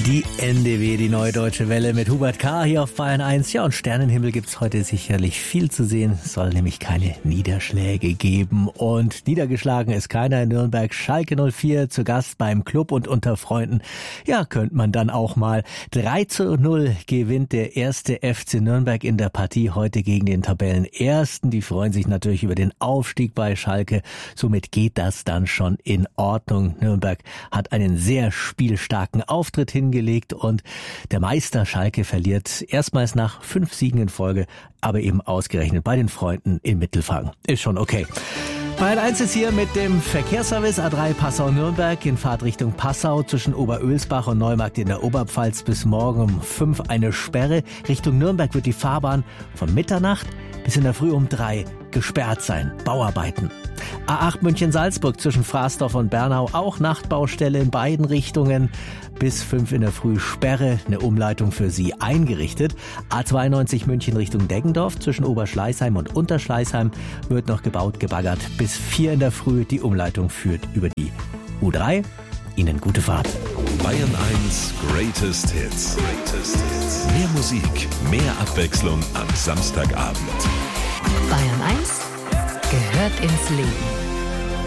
Die NDW, die Neue Deutsche Welle mit Hubert K. hier auf Bayern 1. Ja, und Sternenhimmel gibt's heute sicherlich viel zu sehen. Es soll nämlich keine Niederschläge geben. Und niedergeschlagen ist keiner in Nürnberg. Schalke 04 zu Gast beim Club und unter Freunden. Ja, könnte man dann auch mal. 3:0 gewinnt der erste FC Nürnberg in der Partie heute gegen den Tabellenersten. Die freuen sich natürlich über den Aufstieg bei Schalke. Somit geht das dann schon in Ordnung. Nürnberg hat einen sehr spielstarken Auftritt hingelegt und der Meister Schalke verliert erstmals nach 5 Siegen in Folge, aber eben ausgerechnet bei den Freunden in Mittelfranken. Ist schon okay. Bayern 1 ist hier mit dem Verkehrsservice A3 Passau-Nürnberg in Fahrtrichtung Passau zwischen Oberölsbach und Neumarkt in der Oberpfalz bis morgen um 5 eine Sperre. Richtung Nürnberg wird die Fahrbahn von Mitternacht bis in der Früh um 3 gesperrt sein. Bauarbeiten. A8 München-Salzburg zwischen Fraßdorf und Bernau, auch Nachtbaustelle in beiden Richtungen. Bis 5 in der Früh Sperre, eine Umleitung für Sie eingerichtet. A92 München Richtung Deggendorf zwischen Oberschleißheim und Unterschleißheim wird noch gebaut, gebaggert. Bis 4 in der Früh die Umleitung führt über die U3. Ihnen gute Fahrt. Bayern 1 Greatest Hits. Mehr Musik, mehr Abwechslung am Samstagabend. Bayern 1 gehört ins Leben.